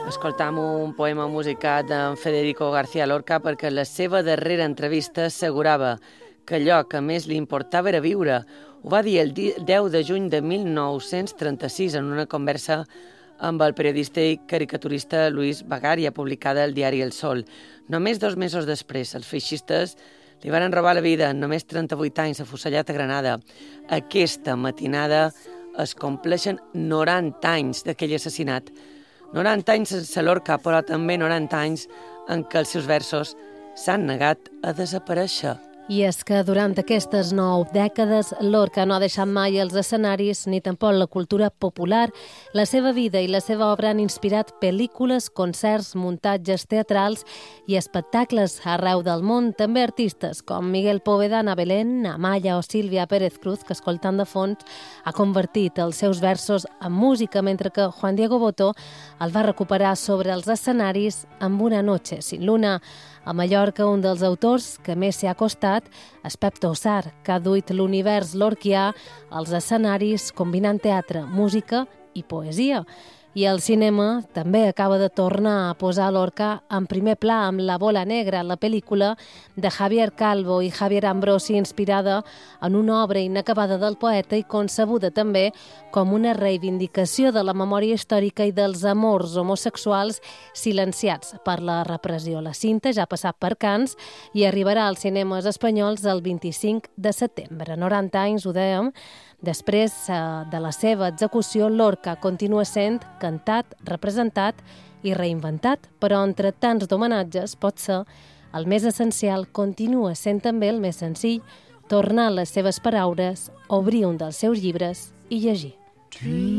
Escoltam un poema musicat d'en Federico García Lorca perquè en la seva darrera entrevista assegurava que allò que més li importava era viure. Ho va dir el 10 de juny de 1936 en una conversa amb el periodista i caricaturista Luis Bagaria, publicada al diari El Sol. Només 2 mesos després, els feixistes li van robar la vida, en només 38 anys, afusellat a Granada. Aquesta matinada es compleixen 90 anys d'aquell assassinat. 90 anys sense Lorca, però també 90 anys en què els seus versos s'han negat a desaparèixer. I és que durant aquestes 9 dècades Lorca no ha deixat mai els escenaris ni tampoc la cultura popular. La seva vida i la seva obra han inspirat pel·lícules, concerts, muntatges teatrals i espectacles arreu del món. També artistes com Miguel Poveda, Ana Belén, Amaya o Sílvia Pérez Cruz, que escoltant de fons ha convertit els seus versos en música, mentre que Juan Diego Botó el va recuperar sobre els escenaris amb Una noche sin luna. A Mallorca, un dels autors que més s'hi ha acostat és Pep Tossar, que ha duit l'univers lorquià als escenaris combinant teatre, música i poesia. I el cinema també acaba de tornar a posar Lorca en primer pla amb La bola negra, la pel·lícula de Javier Calvo i Javier Ambrosi, inspirada en una obra inacabada del poeta i concebuda també com una reivindicació de la memòria històrica i dels amors homosexuals silenciats per la repressió. La cinta ja ha passat per Cannes i arribarà als cinemes espanyols el 25 de setembre. 90 anys, ho dèiem. Després de la seva execució, Lorca continua sent cantat, representat i reinventat, però entre tants d'homenatges, potser el més essencial continua sent també el més senzill, tornar les seves paraules, obrir un dels seus llibres i llegir.